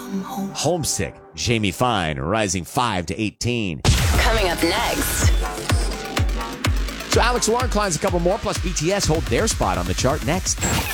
Homesick, Jamie Fine, rising 5 to 18. Coming up next. So Alex Warren climbs a couple more, plus BTS hold their spot on the chart next.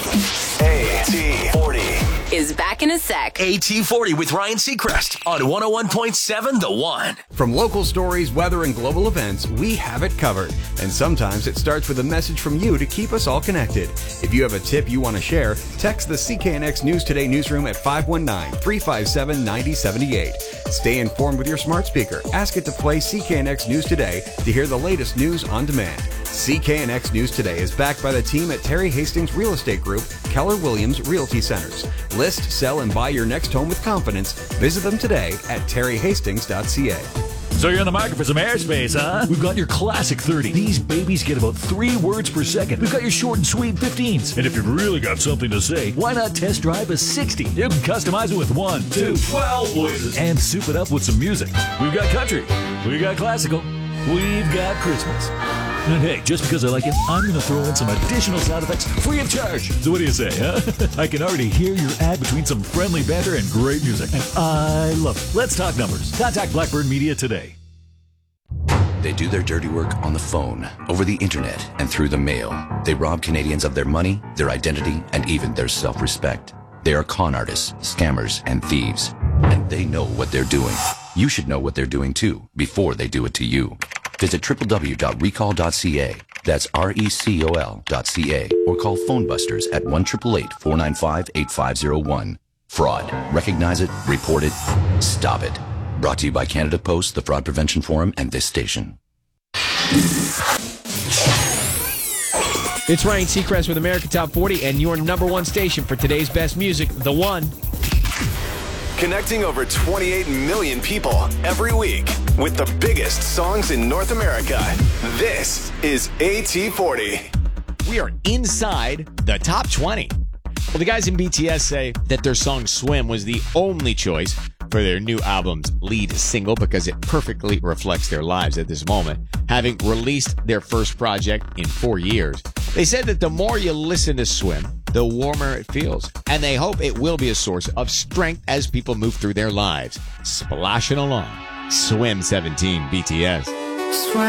AT40 Is back in a sec. AT40 with Ryan Seacrest on 101.7 The One. From local stories, weather, and global events, we have it covered. And sometimes it starts with a message from you to keep us all connected. If you have a tip you want to share, text the CKNX News Today newsroom at 519-357-9078. Stay informed with your smart speaker. Ask it to play CKNX News Today to hear the latest news on demand. CKNX News Today is backed by the team at Terry Hastings Real Estate Group, Keller Williams Realty Centers. List, sell, and buy your next home with confidence. Visit them today at terryhastings.ca. So you're in the market for some airspace, huh? We've got your classic 30. These babies get about 3 words per second. We've got your short and sweet 15s. And if you've really got something to say, why not test drive a 60? You can customize it with 1, 2, 12 voices. And soup it up with some music. We've got country. We've got classical. We've got Christmas. And hey, just because I like it, I'm going to throw in some additional sound effects free of charge. So what do you say, huh? I can already hear your ad between some friendly banter and great music. And I love it. Let's talk numbers. Contact Blackbird Media today. They do their dirty work on the phone, over the internet, and through the mail. They rob Canadians of their money, their identity, and even their self-respect. They are con artists, scammers, and thieves. And they know what they're doing. You should know what they're doing too, before they do it to you. Visit www.recall.ca. That's recol.ca. Or call Phonebusters at 1-888-495-8501. Fraud. Recognize it, report it, stop it. Brought to you by Canada Post, the Fraud Prevention Forum, and this station. It's Ryan Seacrest with America Top 40 and your number one station for today's best music, The One. Connecting over 28 million people every week with the biggest songs in North America. This is AT40. We are inside the top 20. Well, the guys in BTS say that their song Swim was the only choice for their new album's lead single because it perfectly reflects their lives at this moment, having released their first project in 4 years. They said that the more you listen to Swim, the warmer it feels, and they hope it will be a source of strength as people move through their lives. Splashing along. Swim 17 BTS.